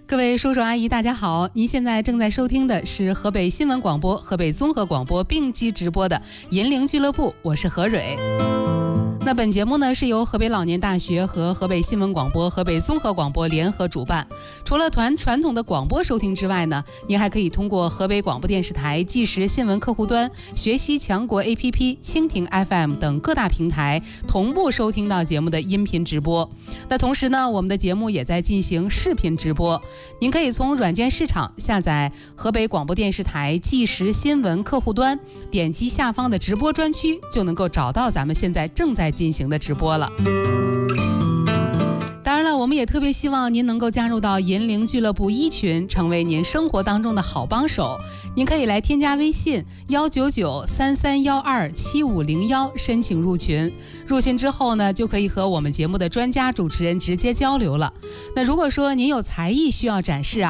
各位叔叔阿姨大家好，您现在正在收听的是河北新闻广播、河北综合广播并机直播的银铃俱乐部，我是何蕊。那本节目呢是由河北老年大学和河北新闻广播、河北综合广播联合主办。除了传统的广播收听之外呢，您还可以通过河北广播电视台即时新闻客户端、学习强国 APP、蜻蜓 FM 等各大平台同步收听到节目的音频直播。那同时呢，我们的节目也在进行视频直播，您可以从软件市场下载河北广播电视台即时新闻客户端，点击下方的直播专区，就能够找到咱们现在正在进行的直播了。当然了，我们也特别希望您能够加入到银铃俱乐部1群，成为您生活当中的好帮手。您可以来添加微信19933127501申请入群。入群之后呢，就可以和我们节目的专家主持人直接交流了。那如果说您有才艺需要展示